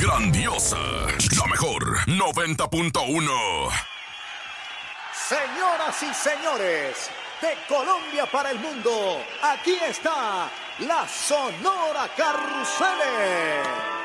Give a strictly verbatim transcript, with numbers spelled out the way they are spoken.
grandiosa, la mejor noventa punto uno. Señoras y señores, de Colombia para el mundo, aquí está la Sonora Carrusel.